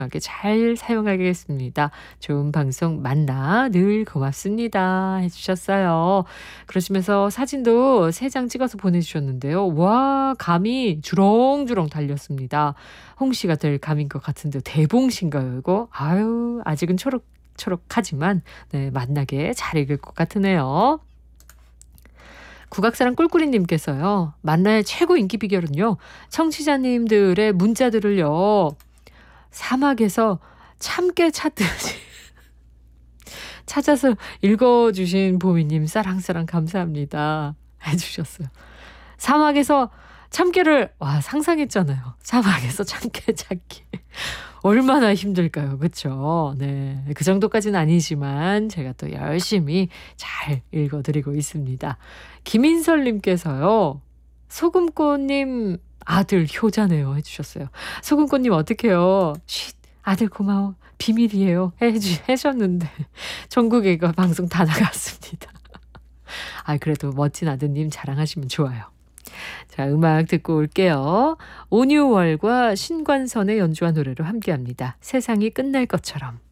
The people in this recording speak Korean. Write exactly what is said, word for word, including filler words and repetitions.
이렇게 잘 사용하겠습니다. 좋은 방송 만나 늘 고맙습니다. 해주셨어요. 그러시면서 사진도 세 장 찍어서 보내주셨는데요. 와, 감이 주렁주렁 달렸습니다. 홍시가 될 감인 것 같은데 대봉신가요 이거? 아유, 아직은 초록초록하지만 네, 맛나게 잘 익을 것 같으네요. 국악사랑 꿀꿀이님께서요. 만나의 최고 인기 비결은요. 청취자님들의 문자들을요. 사막에서 참깨 찾듯이 찾아서 읽어주신 보미님 사랑사랑 감사합니다. 해주셨어요. 사막에서 참깨를 와 상상했잖아요. 사막에서 참깨 찾기. 얼마나 힘들까요? 그렇죠? 네, 그 정도까지는 아니지만 제가 또 열심히 잘 읽어드리고 있습니다. 김인설님께서요. 소금꽃님 아들 효자네요 해주셨어요. 소금꽃님 어떡해요. 쉿 아들 고마워 비밀이에요 해주, 해주셨는데 전국에 이거 방송 다 나갔습니다. 아 그래도 멋진 아드님 자랑하시면 좋아요. 자, 음악 듣고 올게요. 온유월과 신관선의 연주한 노래로 함께합니다. 세상이 끝날 것처럼.